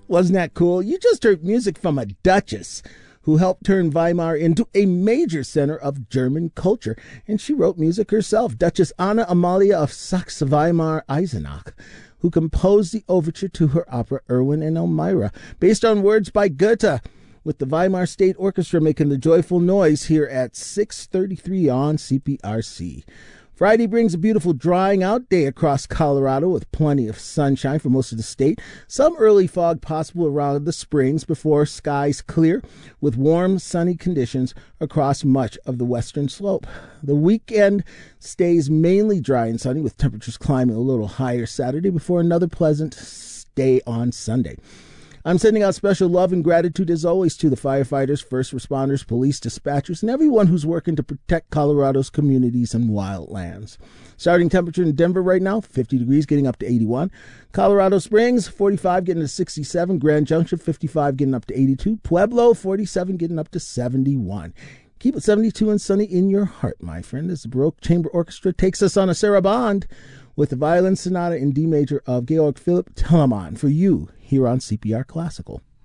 Wasn't that cool? You just heard music from a duchess who helped turn Weimar into a major center of German culture. And she wrote music herself, Duchess Anna Amalia of Saxe-Weimar-Eisenach, who composed the overture to her opera Erwin and Elmira, based on words by Goethe, with the Weimar State Orchestra making the joyful noise here at 6:33 on CPRC. Friday brings a beautiful drying out day across Colorado with plenty of sunshine for most of the state. Some early fog possible around the Springs before skies clear with warm, sunny conditions across much of the western slope. The weekend stays mainly dry and sunny with temperatures climbing a little higher Saturday before another pleasant day on Sunday. I'm sending out special love and gratitude, as always, to the firefighters, first responders, police, dispatchers, and everyone who's working to protect Colorado's communities and wildlands. Starting temperature in Denver right now, 50 degrees, getting up to 81. Colorado Springs, 45, getting to 67. Grand Junction, 55, getting up to 82. Pueblo, 47, getting up to 71. Keep it 72 and sunny in your heart, my friend, as the Baroque Chamber Orchestra takes us on a saraband with the violin sonata in D major of Georg Philipp Telemann for you here on CPR Classical.